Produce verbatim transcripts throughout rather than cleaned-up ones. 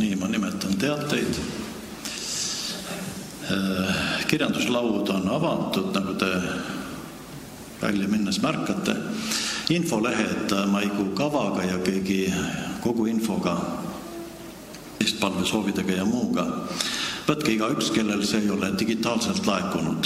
nii ma nimetan teateid. Kirjanduslaud on avatud, nagu te välja minnes märkate. Infolehed Maigu kavaga ja kõigi kogu infoga, palvesoovidega ja muuga. Võtke iga üks, kellel see ei ole digitaalselt laekunud.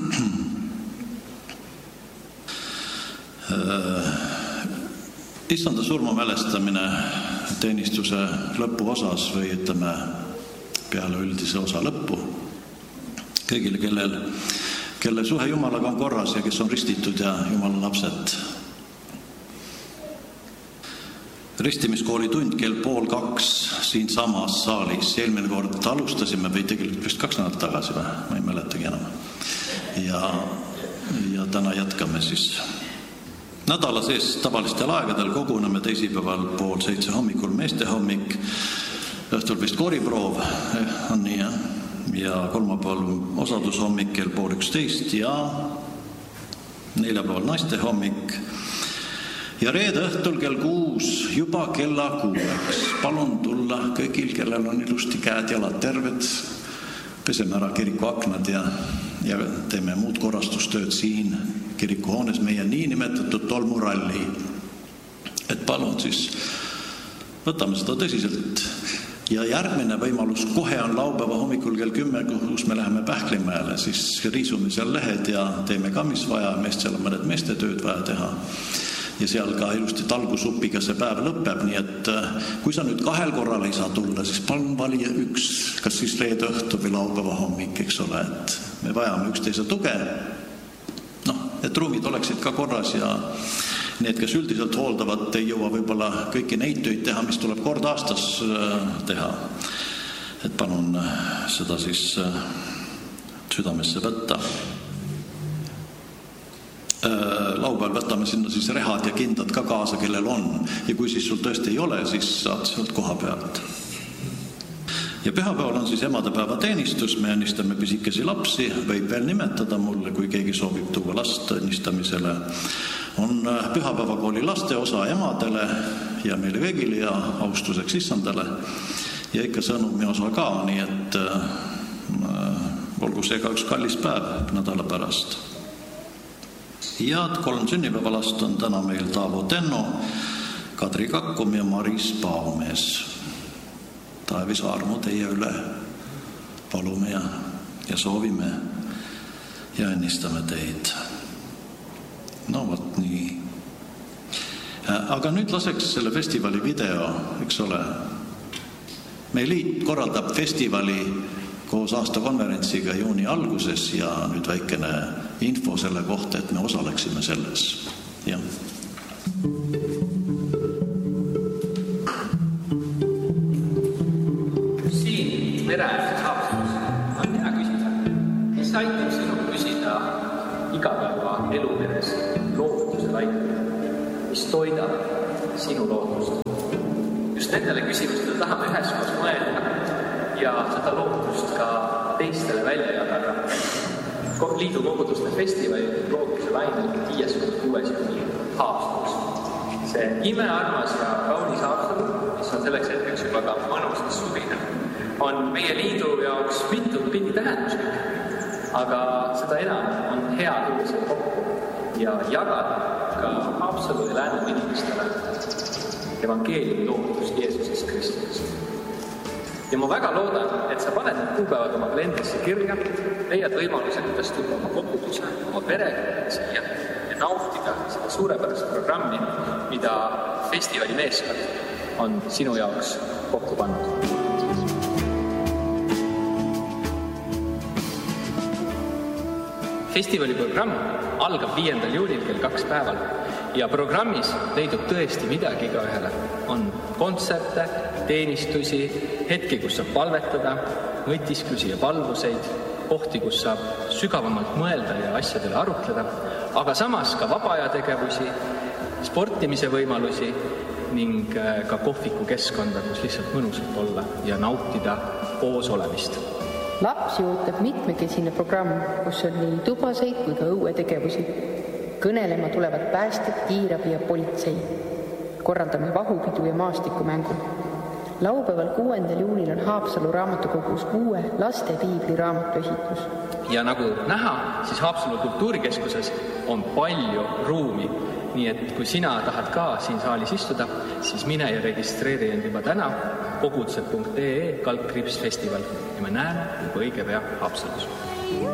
Issanda surma mälestamine teenistuse lõpu osas või ütleme peale üldise osa lõppu. Kõigile, kellel, kelle suhe Jumalaga on korras ja kes on ristitud ja Jumala lapsed. Ristimiskooli tund kell pool kaks siin samas saalis. Eelmine kord alustasime või tegelikult vist kaks nädalat tagasi või? Ma ei mäletagi enam. Ja, ja täna jätkame siis. Nädala sees tavalistel aegadel koguneme teisipäeval pool seitse hommikul meeste hommik. Õhtul vist kooriproov on nii, ja, ja kolmapäeval osadushommik kell pool üksteist ja neljapäeval naiste hommik. Ja reede õhtul kell kuus juba kella kuueks. Palun tulla kõigil, kellel on ilusti käed, jalad terved. Peseme ära kiriku aknad ja, ja teeme muud korrastustööd siin kirikuhoones meie nii nimetatud tolmuralli. Et palun siis võtame seda tõsiselt. Ja järgmine võimalus kohe on laupäeva hommikul kell kümme, kus me läheme Pähklimäele, siis riisume seal lehed ja teeme ka, mis vaja. Meest seal on mõned meestetööd vaja teha. Ja seal ka ilusti talgusupiga see päev lõpeb, nii et kui sa nüüd kahel korral ei saa tulla, siis palun valija üks, kas siis reede õhtu või laupäeva hommik, eks ole, et me vajame üksteise tuge, noh, et ruumid oleksid ka korras ja need, kes üldiselt hooldavad, ei jõua võib-olla kõiki neid töid teha, mis tuleb kord aastas teha. Et palun seda siis südamesse võtta. Laupäeval võtame sinna siis rehad ja kindad ka kaasa, kellel on. Ja kui siis sul tõesti ei ole, siis saad sealt koha pealt. Ja pühapäeval on siis emadepäeva teenistus. Me õnnistame pisikesi lapsi. Võib veel nimetada mulle, kui keegi soovib tuua last õnnistamisele. On pühapäevakooli laste osa emadele ja meile kõigile ja austuseks issandale. Ja ikka sõnumi osa ka, nii et äh, olgu see ka üks kallis päev nädala pärast. Ja kolm sünnipäevalast on täna meil Taavo Tenno, Kadri Kakkum ja Maris Paumees. Taevis armu teie üle palume ja, ja soovime ja õnnistame teid. No võt nii. Aga nüüd laseks selle festivali video, eks ole. Meie liit korraldab festivali koos aastakonverentsiga juuni alguses ja nüüd väikene info selle kohta, et me osaleksime selles. Ja. Siin mereäärses Haapsalus on hea küsida, mis aitab sinu küsida igapäeva elumeres looduse lainel, mis toidab sinu loodust. Just nendele küsimustele tahame üheskoos mõelda ja seda loodust ka teistele välja jagada. Liidu koguduste festivali looduse lainel viies kuni kuues juuni Haapsalus. See imearmas ja kaunis Haapsalu, mis on selleks hetkeks juba ka mõnusas suvine, on meie liidu jaoks mitut pidi tähenduslik, aga seda enam on hea tulla seal kokku ja jagada ka Haapsalu ja Lääne inimestele evangeeliumi loodust Jeesuses Kristuses. Ja ma väga loodan, et sa paned need kuupäevad oma kalendrisse kirja, leiad võimaluse, kuidas tulla oma koguduse, oma perega siia ja nautida seda suurepärast programmi, mida festivali meeskond on sinu jaoks kokku pannud. Festivali programm algab viiendal juunil kell kaks päeval ja programmis leidub tõesti midagi igaühele. On kontserte, teenistusi, hetki, kus saab palvetada, mõtisklusi ja palvuseid, kohti, kus saab sügavamalt mõelda ja asjadele arutleda, aga samas ka vabaajategevusi, sportimise võimalusi ning ka kohviku keskkonda, kus lihtsalt mõnusalt olla ja nautida koos olemist. Lapsi ootab mitmekesine programm, kus on nii tubaseid kui ka õuetegevusi. Kõnelema tulevad päästjad, kiirabi ja politsei. Korraldame vahupidu ja maastikumängu. Laupäeval kuuendal juunil on Haapsalu raamatukogus uue laste piibli raamatu esitlus. Ja nagu näha, siis Haapsalu kultuurikeskuses on palju ruumi. Nii et kui sina tahad ka siin saalis istuda, siis mine ja registreeri end juba täna kogudused punkt ee kaldkriips festival ja me näeme juba õige pea Haapsalus.